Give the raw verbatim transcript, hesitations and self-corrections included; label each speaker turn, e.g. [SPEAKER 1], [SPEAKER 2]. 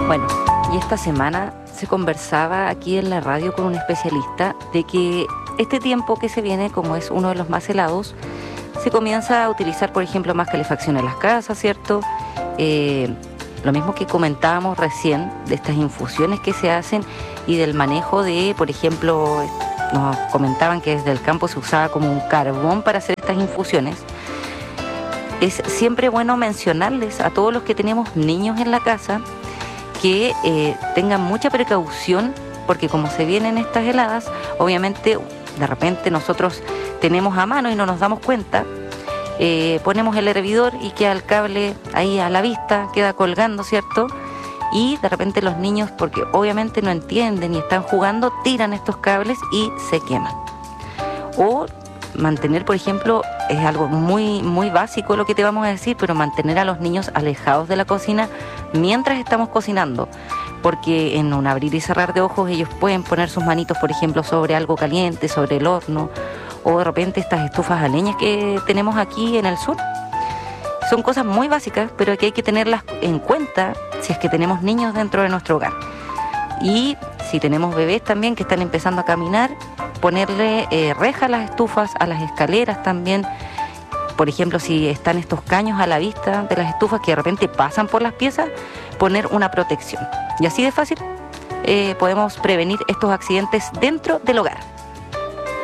[SPEAKER 1] Bueno, y esta semana se conversaba aquí en la radio con un especialista de que este tiempo que se viene, como es uno de los más helados, se comienza a utilizar, por ejemplo, más calefacción en las casas, ¿cierto? Eh, lo mismo que comentábamos recién de estas infusiones que se hacen y del manejo de, por ejemplo, nos comentaban que desde el campo se usaba como un carbón para hacer estas infusiones. Es siempre bueno mencionarles a todos los que tenemos niños en la casa que eh, tengan mucha precaución, porque como se vienen estas heladas, obviamente de repente nosotros tenemos a mano y no nos damos cuenta, eh, ponemos el hervidor y queda el cable ahí a la vista, queda colgando, ¿cierto? Y de repente los niños, porque obviamente no entienden y están jugando, tiran estos cables y se queman. O mantener, por ejemplo, es algo muy, muy básico lo que te vamos a decir, pero mantener a los niños alejados de la cocina mientras estamos cocinando, porque en un abrir y cerrar de ojos ellos pueden poner sus manitos, por ejemplo, sobre algo caliente, sobre el horno, o de repente estas estufas a leña que tenemos aquí en el sur. Son cosas muy básicas, pero que hay que tenerlas en cuenta si es que tenemos niños dentro de nuestro hogar. Y si tenemos bebés también que están empezando a caminar, ponerle eh, reja a las estufas, a las escaleras también. Por ejemplo, si están estos caños a la vista de las estufas que de repente pasan por las piezas, poner una protección. Y así de fácil eh, podemos prevenir estos accidentes dentro del hogar.